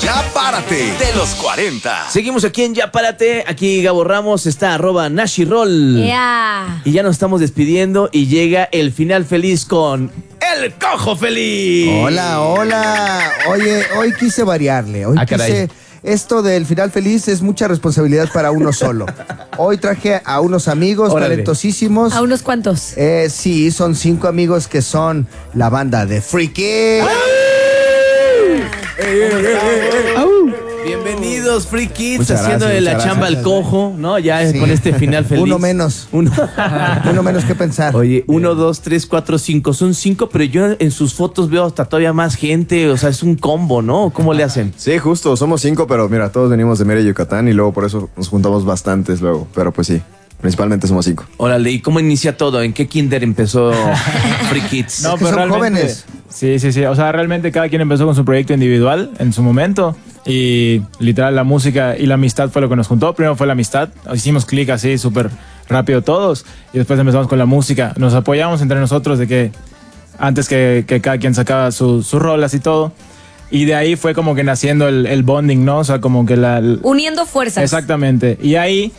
Ya Párate de los 40. Seguimos aquí en Ya Párate. Aquí Gabo Ramos está @Nashirol. Yeah. Y ya nos estamos despidiendo y llega el final feliz con El Cojo Feliz. Hola, hola. Oye, hoy quise variarle. Hoy caray. Esto del final feliz es mucha responsabilidad para uno solo. Hoy traje a unos amigos talentosísimos. ¿A unos cuantos? Sí, son 5 amigos que son la banda de Freaky. Bienvenidos, Free Kids, Muchas haciendo gracias, la muchas chamba al gracias. cojo, ¿no? Ya Sí. con este final feliz. Uno menos. Uno menos que pensar. Oye, 1, 2, 3, 4, 5. Son 5, pero yo en sus fotos veo hasta todavía más gente. O sea, es un combo, ¿no? ¿Cómo le hacen? Sí, justo, somos 5, pero mira, todos venimos de Mérida, Yucatán, y luego por eso nos juntamos bastantes luego. Pero pues sí, principalmente somos 5. Órale, ¿y cómo inicia todo? ¿En qué kinder empezó Free Kids? No, pero son jóvenes. Sí. O sea, realmente cada quien empezó con su proyecto individual en su momento. Y literal, la música y la amistad fue lo que nos juntó. Primero fue la amistad. Hicimos clic así súper rápido todos. Y después empezamos con la música. Nos apoyamos entre nosotros de que antes que cada quien sacaba sus rolas y todo. Y de ahí fue como que naciendo el bonding, ¿no? O sea, como que Uniendo fuerzas. Exactamente. Y ahí